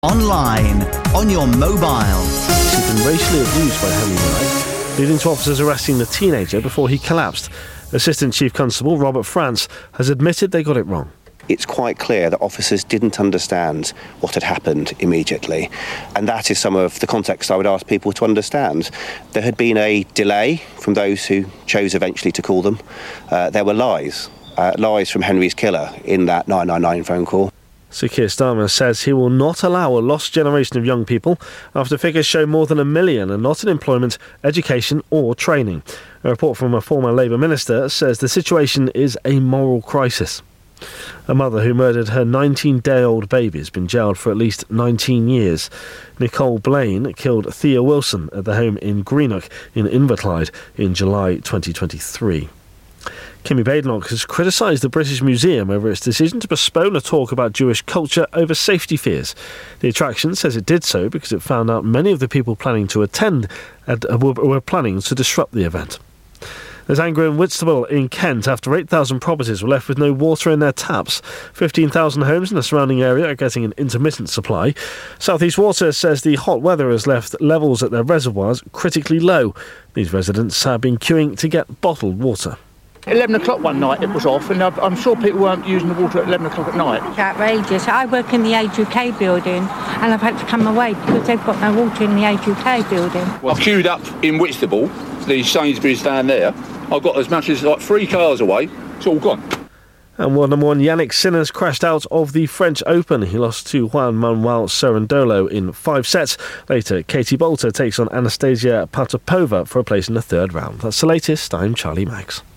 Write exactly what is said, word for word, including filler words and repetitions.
Online, on your mobile. He'd been racially abused by Henry Knight, leading to officers arresting the teenager before he collapsed. Assistant Chief Constable Robert France has admitted they got it wrong. It's quite clear that officers didn't understand what had happened immediately, and that is some of the context I would ask people to understand. There had been a delay from those who chose eventually to call them. Uh, there were lies, uh, lies from Henry's killer in that nine nine nine phone call. Sir Keir Starmer says he will not allow a lost generation of young people after figures show more than a million are not in employment, education or training. A report from a former Labour minister says the situation is a moral crisis. A mother who murdered her nineteen-day-old baby has been jailed for at least nineteen years. Nicole Blaine killed Thea Wilson at the home in Greenock in Inverclyde in July twenty twenty-three. Kimmy Badenoch has criticised the British Museum over its decision to postpone a talk about Jewish culture over safety fears. The attraction says it did so because it found out many of the people planning to attend had, uh, were, were planning to disrupt the event. There's anger in Whitstable in Kent after eight thousand properties were left with no water in their taps. fifteen thousand homes in the surrounding area are getting an intermittent supply. South East Water says the hot weather has left levels at their reservoirs critically low. These residents have been queuing to get bottled water. eleven o'clock one night it was off, and I'm sure people weren't using the water at eleven o'clock at night. It's outrageous. I work in the Age U K building and I've had to come away because they've got no water in the Age U K building. I've queued up in Whitstable, the Sainsbury's down there. I've got as much as like three cars away. It's all gone. And world number one Yannick Sinner crashed out of the French Open. He lost to Juan Manuel Cerundolo in five sets. Later, Katie Bolter takes on Anastasia Potapova for a place in the third round. That's the latest. I'm Charlie Max.